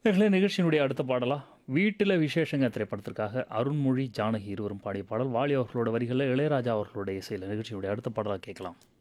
நிகழ்ச்சியினுடைய அடுத்த பாடலா வீட்டில் விசேஷங்க திரைப்படத்திற்காக அருண்மொழி ஜானகி இருவரும் பாடிய பாடல் வாலி அவர்களோட வரிகளில் இளையராஜா அவர்களுடைய இசையில் நிகழ்ச்சியினுடைய அடுத்த பாடலாக கேட்கலாம்.